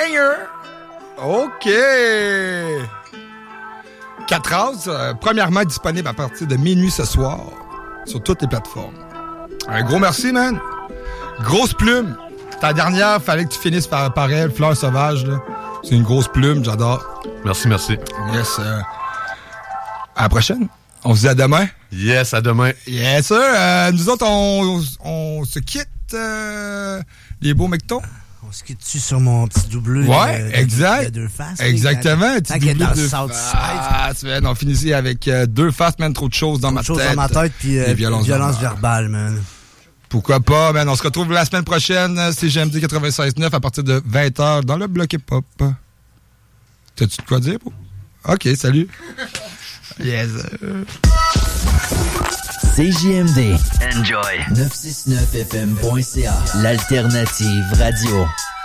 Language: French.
banger. OK. 4 As, premièrement disponible à partir de minuit ce soir sur toutes les plateformes. Un gros merci, man. Grosse plume. Ta dernière, fallait que tu finisses par elle, Fleur Sauvage, là. C'est une grosse plume, j'adore. Merci. Yes. À la prochaine. On se dit à demain. Yes, à demain. Yes, sir. Nous autres, on se quitte, les beaux mectons. On se quitte-tu sur mon petit doublé? Ouais, exact. De deux faces. Exactement. Tant qu'il est dans le Southside. Man, on finit ici avec deux faces, man. Trop de choses dans ma tête. Dans ma tête, puis violence verbale, man. Pourquoi pas, man. On se retrouve la semaine prochaine, CGMD 96.9 à partir de 20h dans le bloc hip-hop. T'as-tu de quoi dire, bro? OK, salut. Yes. CJMD. Enjoy. 969fm.ca. L'alternative radio.